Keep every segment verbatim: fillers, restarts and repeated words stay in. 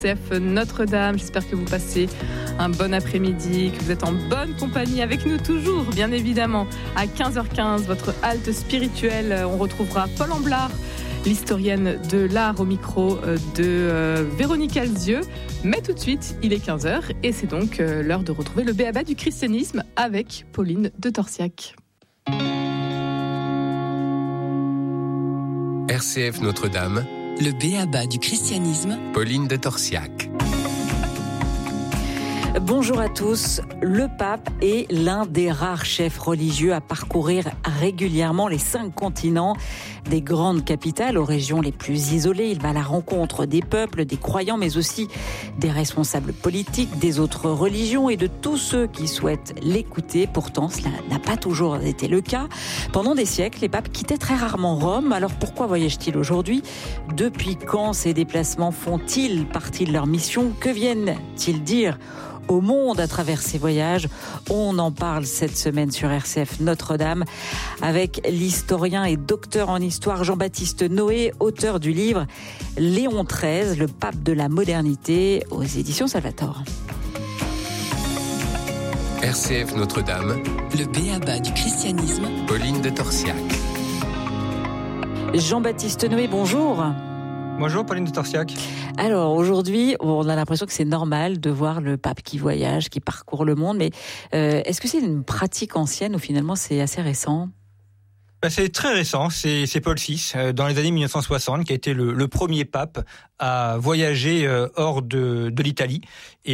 R C F Notre-Dame, j'espère que vous passez un bon après-midi, que vous êtes en bonne compagnie avec nous toujours, bien évidemment. À quinze heures quinze, votre halte spirituelle, on retrouvera Paul Amblard, l'historienne de l'art au micro de euh, Véronique Alzieux. Mais tout de suite, il est quinze heures et c'est donc euh, l'heure de retrouver le b.a.-ba du christianisme avec Pauline de Torsiac. R C F Notre-Dame, le b.a.-ba du christianisme, Pauline de Torsiac. Bonjour à tous. Le pape est l'un des rares chefs religieux à parcourir régulièrement les cinq continents, des grandes capitales aux régions les plus isolées. Il va à la rencontre des peuples, des croyants, mais aussi des responsables politiques, des autres religions et de tous ceux qui souhaitent l'écouter. Pourtant, cela n'a pas toujours été le cas. Pendant des siècles, les papes quittaient très rarement Rome. Alors pourquoi voyagent-ils aujourd'hui ? Depuis quand ces déplacements font-ils partie de leur mission ? Que viennent-ils dire au monde à travers ces voyages? On en parle cette semaine sur R C F Notre-Dame avec l'historien et docteur en histoire Jean-Baptiste Noé, auteur du livre Léon treize, le pape de la modernité, aux éditions Salvatore. R C F Notre-Dame, le b.a.-ba du christianisme, Pauline de Torsiac. Jean-Baptiste Noé, bonjour. Bonjour Pauline de Torsiac. Alors aujourd'hui, on a l'impression que c'est normal de voir le pape qui voyage, qui parcourt le monde, mais euh, est-ce que c'est une pratique ancienne ou finalement c'est assez récent ? Ben c'est très récent, c'est, c'est Paul six, euh, dans les années mille neuf cent soixante, qui a été le, le premier pape à voyager euh, hors de, de l'Italie.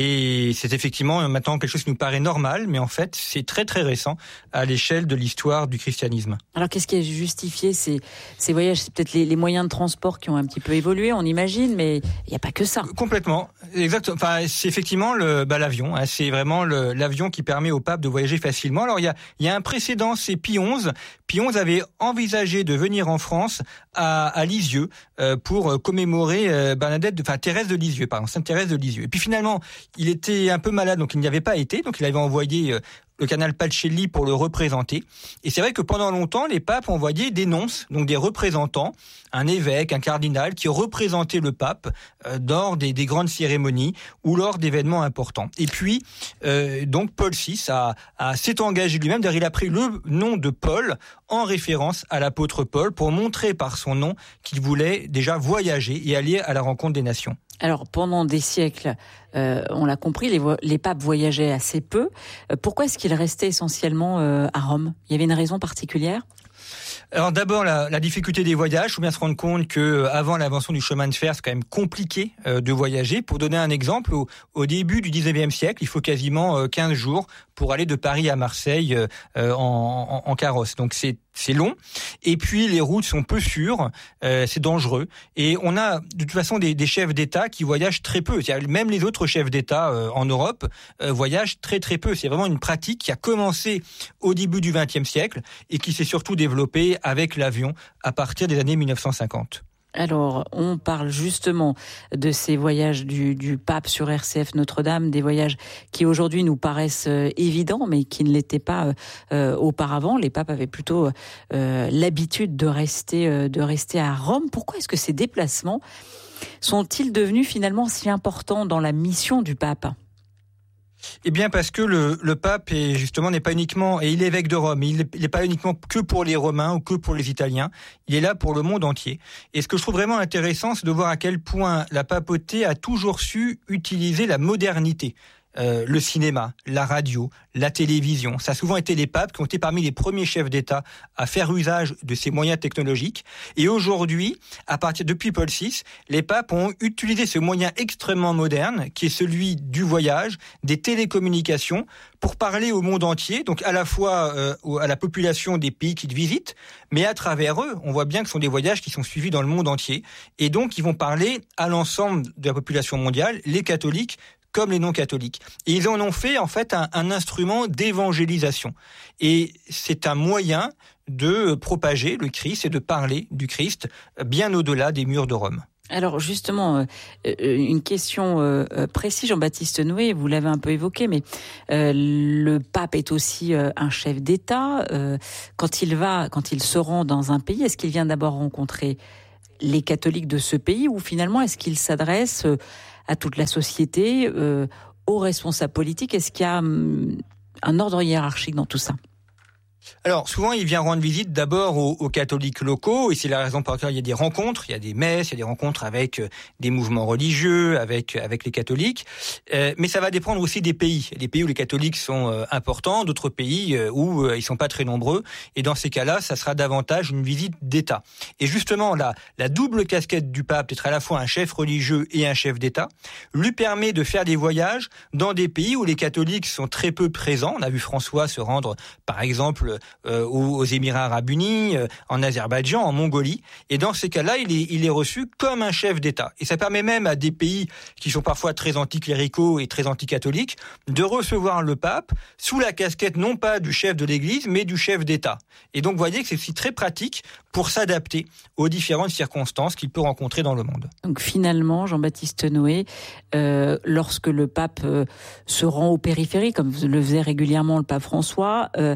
Et c'est effectivement maintenant quelque chose qui nous paraît normal, mais en fait, c'est très très récent à l'échelle de l'histoire du christianisme. Alors qu'est-ce qui a justifié ces, ces voyages ? C'est peut-être les, les moyens de transport qui ont un petit peu évolué, on imagine, mais il n'y a pas que ça. Complètement, exactement. Enfin, c'est effectivement le, bah, l'avion. Hein, c'est vraiment le, l'avion qui permet au pape de voyager facilement. Alors il y a, il y a un précédent, c'est Pie onze. Pie onze avait envisagé de venir en France à, à Lisieux euh, pour commémorer euh, Bernadette, de, enfin Thérèse de Lisieux, pardon, Sainte Thérèse de Lisieux. Et puis finalement, il était un peu malade, donc il n'y avait pas été, donc il avait envoyé euh, le canal Pacelli pour le représenter. Et c'est vrai que pendant longtemps, les papes envoyaient des nonces, donc des représentants, un évêque, un cardinal, qui représentaient le pape euh, lors des, des grandes cérémonies ou lors d'événements importants. Et puis, euh, donc Paul six a, a, s'est engagé lui-même, d'ailleurs il a pris le nom de Paul en référence à l'apôtre Paul pour montrer par son nom qu'il voulait déjà voyager et aller à la rencontre des nations. Alors, pendant des siècles, euh, on l'a compris, les, vo- les papes voyageaient assez peu. Euh, pourquoi est-ce qu'ils restaient essentiellement euh, à Rome ? Il y avait une raison particulière ? Alors d'abord la, la difficulté des voyages, il faut bien se rendre compte que avant l'invention du chemin de fer, c'est quand même compliqué euh, de voyager. Pour donner un exemple, au, au début du dix-neuvième siècle, il faut quasiment euh, quinze jours pour aller de Paris à Marseille euh, en, en, en carrosse. Donc c'est c'est long. Et puis les routes sont peu sûres, euh, c'est dangereux. Et on a de toute façon des, des chefs d'État qui voyagent très peu. C'est-à-dire, même les autres chefs d'État euh, en Europe euh, voyagent très très peu. C'est vraiment une pratique qui a commencé au début du vingtième siècle et qui s'est surtout développée avec l'avion à partir des années mille neuf cent cinquante. Alors, on parle justement de ces voyages du, du pape sur R C F Notre-Dame, des voyages qui aujourd'hui nous paraissent euh, évidents, mais qui ne l'étaient pas euh, auparavant. Les papes avaient plutôt euh, l'habitude de rester, euh, de rester à Rome. Pourquoi est-ce que ces déplacements sont-ils devenus finalement si importants dans la mission du pape ? Eh bien parce que le, le pape est justement n'est pas uniquement, et il est évêque de Rome, il n'est pas uniquement que pour les Romains ou que pour les Italiens, il est là pour le monde entier. Et ce que je trouve vraiment intéressant, c'est de voir à quel point la papauté a toujours su utiliser la modernité. Euh, le cinéma, la radio, la télévision. Ça a souvent été les papes qui ont été parmi les premiers chefs d'État à faire usage de ces moyens technologiques. Et aujourd'hui, à partir depuis Paul six, les papes ont utilisé ce moyen extrêmement moderne, qui est celui du voyage, des télécommunications, pour parler au monde entier, donc à la fois euh, à la population des pays qu'ils visitent, mais à travers eux, on voit bien que ce sont des voyages qui sont suivis dans le monde entier. Et donc, ils vont parler à l'ensemble de la population mondiale, les catholiques, comme les non-catholiques. Et ils en ont fait en fait un, un instrument d'évangélisation. Et c'est un moyen de propager le Christ et de parler du Christ bien au-delà des murs de Rome. Alors justement, euh, une question euh, précise, Jean-Baptiste Noé, vous l'avez un peu évoqué, mais euh, le pape est aussi euh, un chef d'État. Euh, quand il va, quand il se rend dans un pays, est-ce qu'il vient d'abord rencontrer les catholiques de ce pays ou finalement est-ce qu'il s'adresse à toute la société, euh, aux responsables politiques. Est-ce qu'il y a hum, un ordre hiérarchique dans tout ça ? Alors, souvent, il vient rendre visite d'abord aux, aux catholiques locaux, et c'est la raison pour laquelle il y a des rencontres, il y a des messes, il y a des rencontres avec euh, des mouvements religieux, avec avec les catholiques. Euh, mais ça va dépendre aussi des pays. Des pays où les catholiques sont euh, importants, d'autres pays euh, où euh, ils sont pas très nombreux. Et dans ces cas-là, ça sera davantage une visite d'État. Et justement, la, la double casquette du pape, d'être à la fois un chef religieux et un chef d'État, lui permet de faire des voyages dans des pays où les catholiques sont très peu présents. On a vu François se rendre, par exemple, Euh, aux Émirats Arabes Unis, euh, en Azerbaïdjan, en Mongolie. Et dans ces cas-là, il est, il est reçu comme un chef d'État. Et ça permet même à des pays qui sont parfois très anticléricaux et très anticatholiques de recevoir le pape sous la casquette non pas du chef de l'Église, mais du chef d'État. Et donc, vous voyez que c'est aussi très pratique pour s'adapter aux différentes circonstances qu'il peut rencontrer dans le monde. Donc finalement, Jean-Baptiste Noé, euh, lorsque le pape euh, se rend aux périphéries, comme le faisait régulièrement le pape François, euh,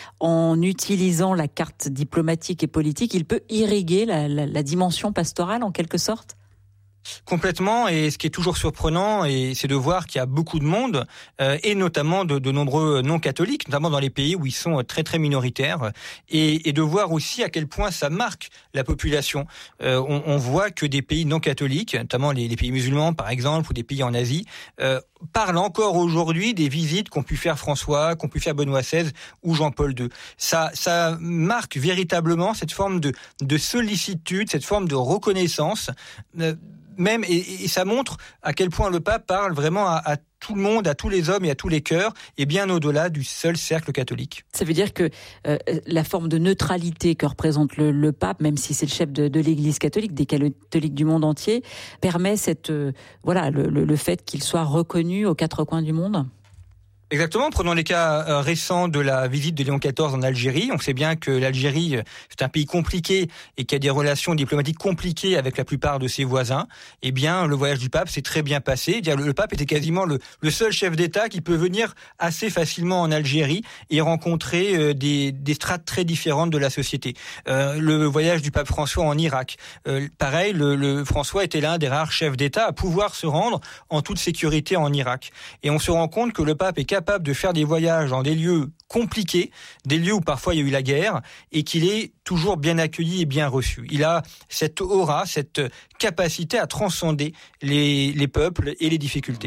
en utilisant la carte diplomatique et politique, il peut irriguer la, la, la dimension pastorale en quelque sorte ? Complètement, et ce qui est toujours surprenant, et c'est de voir qu'il y a beaucoup de monde, euh, et notamment de, de nombreux non-catholiques, notamment dans les pays où ils sont très très minoritaires, et, et de voir aussi à quel point ça marque la population. Euh, on, on voit que des pays non-catholiques, notamment les, les pays musulmans par exemple, ou des pays en Asie, euh, parlent encore aujourd'hui des visites qu'ont pu faire François, qu'ont pu faire Benoît seize ou Jean-Paul deux. Ça, ça marque véritablement cette forme de, de sollicitude, cette forme de reconnaissance, euh, même, et, et ça montre à quel point le pape parle vraiment à, à tout le monde, à tous les hommes et à tous les cœurs, et bien au-delà du seul cercle catholique. Ça veut dire que euh, la forme de neutralité que représente le, le pape, même si c'est le chef de, de l'Église catholique, des catholiques du monde entier, permet cette, euh, voilà, le, le, le fait qu'il soit reconnu aux quatre coins du monde ? Exactement. Prenons les cas euh, récents de la visite de Léon quatorze en Algérie. On sait bien que l'Algérie, c'est un pays compliqué et qui a des relations diplomatiques compliquées avec la plupart de ses voisins. Eh bien, le voyage du pape s'est très bien passé. Le pape était quasiment le, le seul chef d'État qui peut venir assez facilement en Algérie et rencontrer euh, des, des strates très différentes de la société. Euh, le voyage du pape François en Irak. Euh, pareil, le, le François était l'un des rares chefs d'État à pouvoir se rendre en toute sécurité en Irak. Et on se rend compte que le pape est capable capable de faire des voyages dans des lieux compliqués, des lieux où parfois il y a eu la guerre, et qu'il est toujours bien accueilli et bien reçu. Il a cette aura, cette capacité à transcender les, les peuples et les difficultés.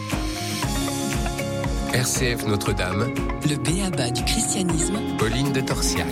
R C F Notre-Dame, le b.a.-ba du christianisme, Pauline de Torsiac.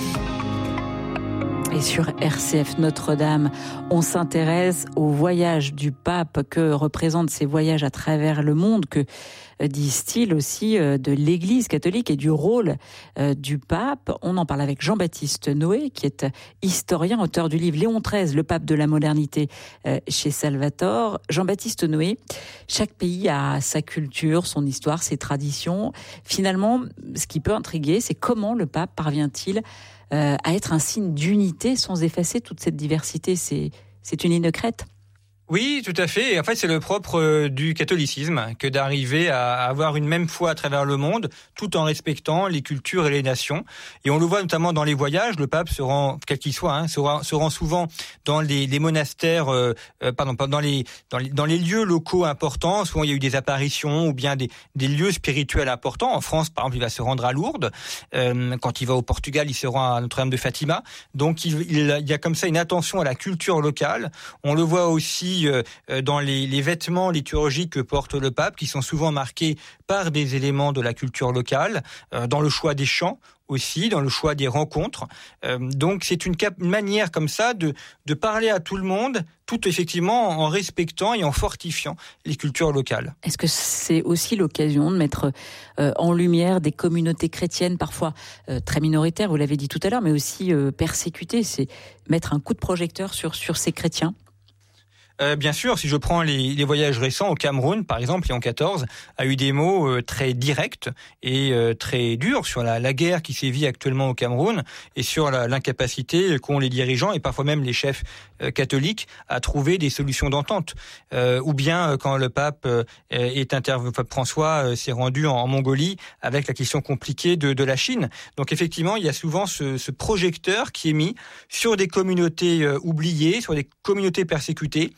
Et sur R C F Notre-Dame, on s'intéresse au voyage du pape, que représentent ces voyages à travers le monde, que disent-ils aussi de l'Église catholique et du rôle du pape. On en parle avec Jean-Baptiste Noé, qui est historien, auteur du livre Léon treize, le pape de la modernité, chez Salvatore. Jean-Baptiste Noé, chaque pays a sa culture, son histoire, ses traditions. Finalement, ce qui peut intriguer, c'est comment le pape parvient-il Euh, à être un signe d'unité sans effacer toute cette diversité. C'est, c'est une ligne de crête. Oui, tout à fait. Et en fait, c'est le propre du catholicisme que d'arriver à avoir une même foi à travers le monde, tout en respectant les cultures et les nations. Et on le voit notamment dans les voyages. Le pape se rend, quel qu'il soit, hein, se, rend, se rend souvent dans les, les monastères, euh, euh, pardon, dans les, dans les dans les lieux locaux importants. Souvent, il y a eu des apparitions ou bien des, des lieux spirituels importants. En France, par exemple, il va se rendre à Lourdes. Euh, quand il va au Portugal, il se rend à Notre-Dame de Fatima. Donc, il, il, il y a comme ça une attention à la culture locale. On le voit aussi dans les, les vêtements liturgiques que porte le pape, qui sont souvent marqués par des éléments de la culture locale, dans le choix des chants aussi, dans le choix des rencontres. Donc c'est une, cap- une manière comme ça de, de parler à tout le monde, tout effectivement en respectant et en fortifiant les cultures locales. Est-ce que c'est aussi l'occasion de mettre euh, en lumière des communautés chrétiennes, parfois euh, très minoritaires, vous l'avez dit tout à l'heure, mais aussi euh, persécutées, c'est mettre un coup de projecteur sur, sur ces chrétiens ? Euh, bien sûr, si je prends les, les voyages récents au Cameroun, par exemple, Léon quatorze a eu des mots euh, très directs et euh, très durs sur la, la guerre qui sévit actuellement au Cameroun et sur la, l'incapacité qu'ont les dirigeants et parfois même les chefs euh, catholiques à trouver des solutions d'entente. Euh, ou bien euh, quand le pape euh, est intervenu, François euh, s'est rendu en, en Mongolie avec la question compliquée de, de la Chine. Donc effectivement, il y a souvent ce, ce projecteur qui est mis sur des communautés euh, oubliées, sur des communautés persécutées,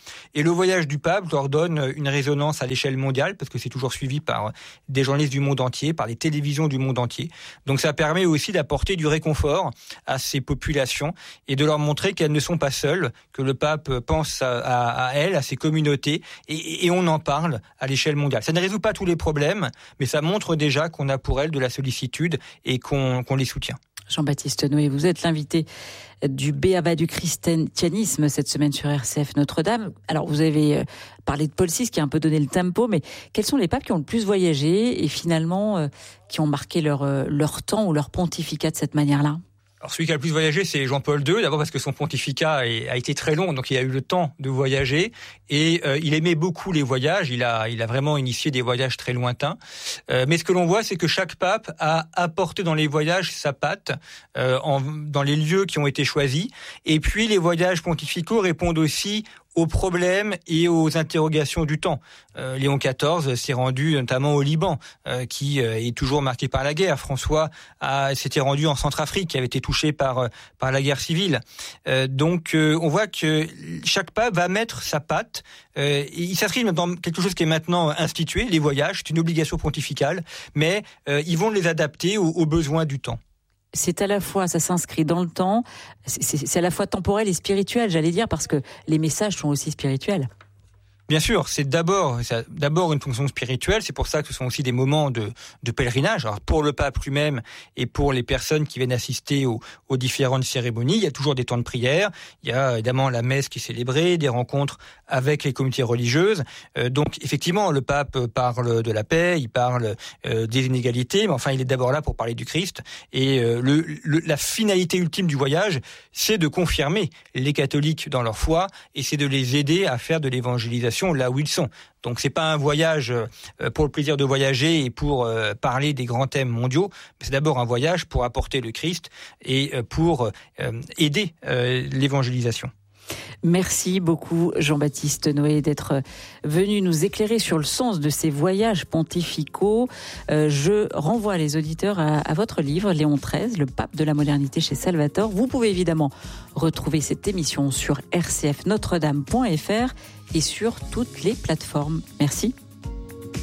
Et le voyage du pape leur donne une résonance à l'échelle mondiale, parce que c'est toujours suivi par des journalistes du monde entier, par les télévisions du monde entier. Donc ça permet aussi d'apporter du réconfort à ces populations et de leur montrer qu'elles ne sont pas seules, que le pape pense à, à, à elles, à ces communautés, et, et on en parle à l'échelle mondiale. Ça ne résout pas tous les problèmes, mais ça montre déjà qu'on a pour elles de la sollicitude et qu'on, qu'on les soutient. Jean-Baptiste Noé, vous êtes l'invité du B.A.B.A. du christianisme cette semaine sur R C F Notre-Dame. Alors, vous avez parlé de Paul six qui a un peu donné le tempo, mais quels sont les papes qui ont le plus voyagé et finalement euh, qui ont marqué leur, euh, leur temps ou leur pontificat de cette manière-là ? Alors celui qui a le plus voyagé, c'est Jean-Paul deux, d'abord parce que son pontificat a été très long, donc il a eu le temps de voyager, et euh, il aimait beaucoup les voyages, il a, il a vraiment initié des voyages très lointains. Euh, mais ce que l'on voit, c'est que chaque pape a apporté dans les voyages sa patte, euh, en, dans les lieux qui ont été choisis, et puis les voyages pontificaux répondent aussi aux problèmes et aux interrogations du temps. Euh, Léon quatorze s'est rendu notamment au Liban, euh, qui euh, est toujours marqué par la guerre. François a, s'était rendu en Centrafrique, qui avait été touché par, par la guerre civile. Euh, donc euh, on voit que chaque pape va mettre sa patte. Euh, il s'inscrit dans quelque chose qui est maintenant institué, les voyages, c'est une obligation pontificale, mais euh, ils vont les adapter aux, aux besoins du temps. C'est à la fois, ça s'inscrit dans le temps, c'est, c'est, c'est à la fois temporel et spirituel, j'allais dire, parce que les messages sont aussi spirituels. Bien sûr, c'est d'abord, c'est d'abord une fonction spirituelle. C'est pour ça que ce sont aussi des moments de, de pèlerinage. Alors pour le pape lui-même et pour les personnes qui viennent assister aux, aux différentes cérémonies, il y a toujours des temps de prière. Il y a évidemment la messe qui est célébrée, des rencontres avec les communautés religieuses. Euh, donc effectivement, le pape parle de la paix, il parle euh, des inégalités, mais enfin il est d'abord là pour parler du Christ. Et euh, le, le, la finalité ultime du voyage, c'est de confirmer les catholiques dans leur foi et c'est de les aider à faire de l'évangélisation là où ils sont. Donc c'est pas un voyage pour le plaisir de voyager et pour parler des grands thèmes mondiaux, mais c'est d'abord un voyage pour apporter le Christ et pour aider l'évangélisation. Merci beaucoup Jean-Baptiste Noé d'être venu nous éclairer sur le sens de ces voyages pontificaux. Euh, je renvoie les auditeurs à, à votre livre Léon treize, le pape de la modernité chez Salvator. Vous pouvez évidemment retrouver cette émission sur r c f notre dame point f r et sur toutes les plateformes. Merci.